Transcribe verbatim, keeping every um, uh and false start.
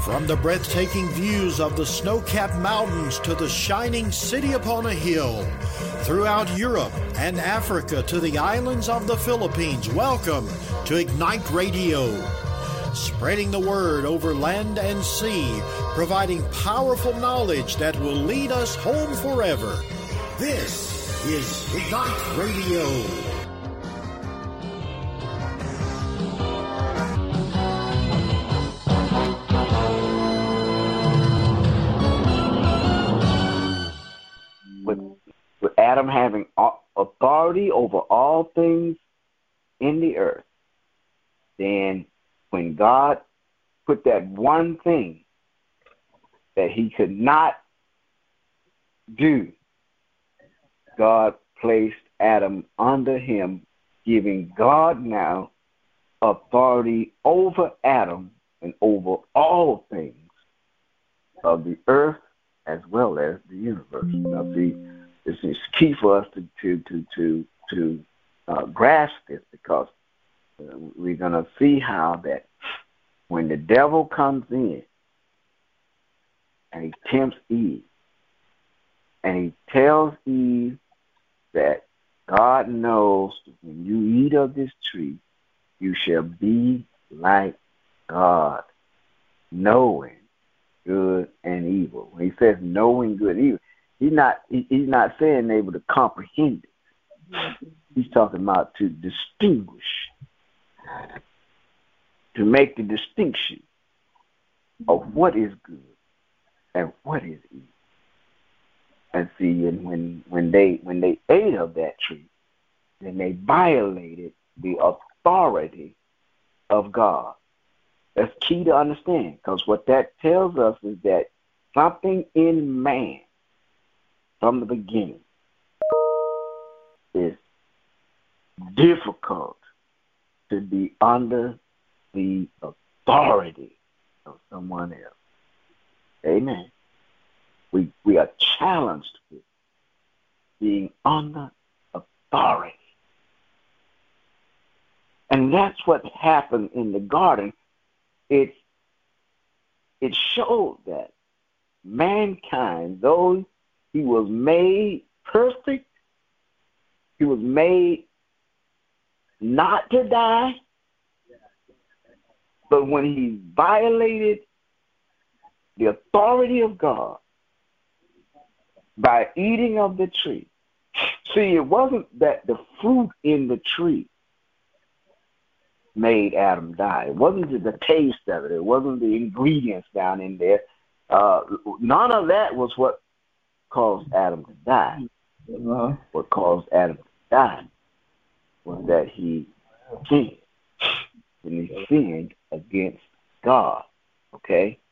From the breathtaking views of the snow-capped mountains to the shining city upon a hill, throughout Europe and Africa to the islands of the Philippines, welcome to Ignite Radio. Spreading the word over land and sea, providing powerful knowledge that will lead us home forever. This is Ignite Radio. Adam having authority over all things in the earth, then when God put that one thing that he could not do, God placed Adam under him, giving God now authority over Adam and over all things of the earth as well as the universe. Now, see, this is key for us to to to to, to uh, grasp this, because uh, we're going to see how that when the devil comes in and he tempts Eve and he tells Eve that God knows when you eat of this tree, you shall be like God, knowing good and evil. When he says knowing good and evil, He's not. He, he's not saying able to comprehend it. He's talking about to distinguish, to make the distinction of what is good and what is evil. And see, and when when they when they ate of that tree, then they violated the authority of God. That's key to understand, because what that tells us is that something in man from the beginning is difficult to be under the authority of someone else. Amen. We we are challenged with being under authority. And that's what happened in the garden. It, it showed that mankind, though he was made perfect, he was made not to die, but when he violated the authority of God by eating of the tree. See, it wasn't that the fruit in the tree made Adam die. It wasn't the taste of it. It wasn't the ingredients down in there. Uh, none of that was what caused Adam to die. Uh-huh. What caused Adam to die was that he sinned. And he sinned against God. Okay?